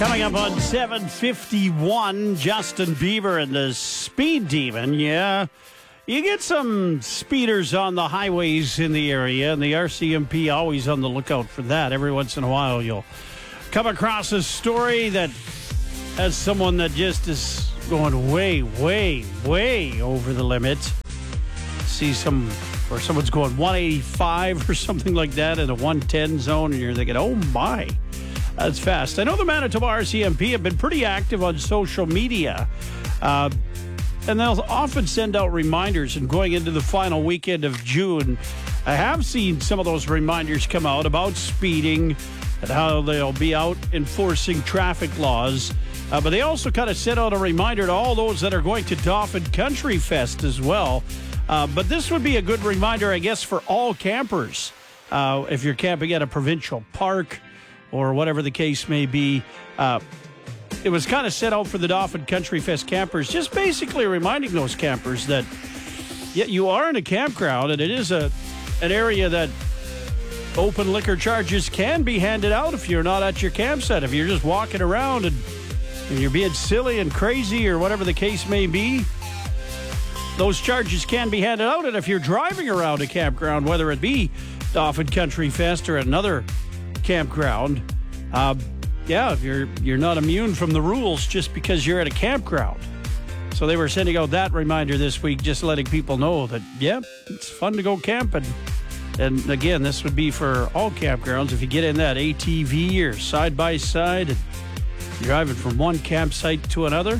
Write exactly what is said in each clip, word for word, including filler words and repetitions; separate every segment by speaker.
Speaker 1: Coming up on seven fifty-one, Justin Bieber and the Speed Demon. Yeah, you get some speeders on the highways in the area, and the R C M P always on the lookout for that. Every once in a while, you'll come across a story that has someone that just is going way, way, way over the limit. See some, or someone's going one eighty-five or something like that in a one ten zone, and you're thinking, oh my. That's fast. I know the Manitoba R C M P have been pretty active on social media, uh, and they'll often send out reminders. And going into the final weekend of June, I have seen some of those reminders come out about speeding and how they'll be out enforcing traffic laws. Uh, but they also kind of sent out a reminder to all those that are going to Dauphin Country Fest as well. Uh, but this would be a good reminder, I guess, for all campers. Uh, if you're camping at a provincial park, or whatever the case may be. Uh, it was kind of set out for the Dauphin Country Fest campers, just basically reminding those campers that yeah, you are in a campground, and it is a an area that open liquor charges can be handed out if you're not at your campsite. If you're just walking around and, and you're being silly and crazy or whatever the case may be, those charges can be handed out. And if you're driving around a campground, whether it be Dauphin Country Fest or another campground, uh, yeah, you're you're not immune from the rules just because you're at a campground. So they were sending out that reminder this week, just letting people know that, yeah, it's fun to go camping. And again, this would be for all campgrounds. If you get in that A T V or side-by-side and you're driving from one campsite to another,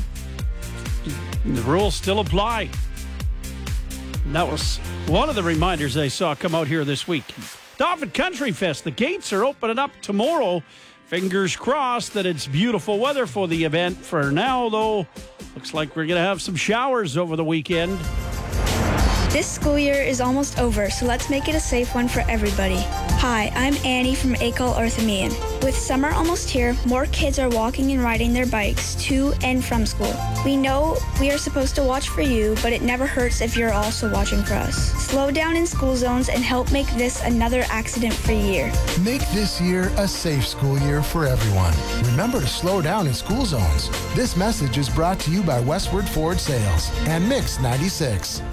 Speaker 1: the rules still apply. And that was one of the reminders I saw come out here this week. Dauphin Country Fest, the gates are opening up tomorrow. Fingers crossed that it's beautiful weather for the event. For now, though, looks like we're going to have some showers over the weekend.
Speaker 2: This school year is almost over, so let's make it a safe one for everybody. Hi, I'm Annie from Acol Orthomean. With summer almost here, more kids are walking and riding their bikes to and from school. We know we are supposed to watch for you, but it never hurts if you're also watching for us. Slow down in school zones and help make this another accident-free year.
Speaker 3: Make this year a safe school year for everyone. Remember to slow down in school zones. This message is brought to you by Westward Ford Sales and Mix ninety-six.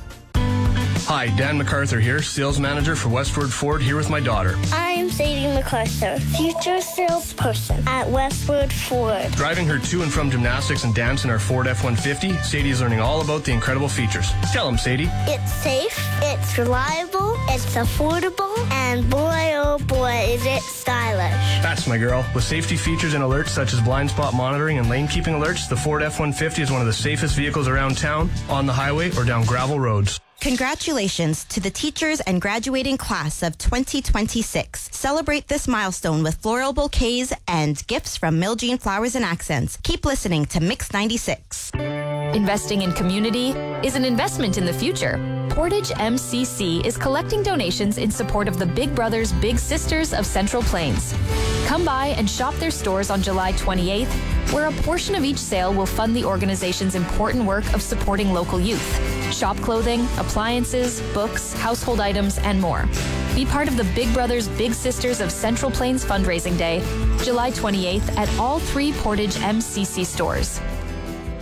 Speaker 4: Hi, Dan MacArthur here, sales manager for Westward Ford, here with my daughter.
Speaker 5: I'm Sadie MacArthur, future salesperson at Westward Ford.
Speaker 4: Driving her to and from gymnastics and dance in our Ford F one fifty, Sadie is learning all about the incredible features. Tell them, Sadie.
Speaker 5: It's safe, it's reliable, it's affordable, and boy, oh boy, is it stylish.
Speaker 4: That's my girl. With safety features and alerts such as blind spot monitoring and lane keeping alerts, the Ford F one fifty is one of the safest vehicles around town, on the highway, or down gravel roads.
Speaker 6: Congratulations to the teachers and graduating class of twenty twenty-six. Celebrate this milestone with floral bouquets and gifts from Miljean Flowers and Accents. Keep listening to Mix ninety-six.
Speaker 7: Investing in community is an investment in the future. Portage M C C is collecting donations in support of the Big Brothers Big Sisters of Central Plains. Come by and shop their stores on July twenty-eighth, where a portion of each sale will fund the organization's important work of supporting local youth. Shop clothing, appliances, books, household items, and more. Be part of the Big Brothers Big Sisters of Central Plains fundraising day, July twenty-eighth at all three Portage M C C stores.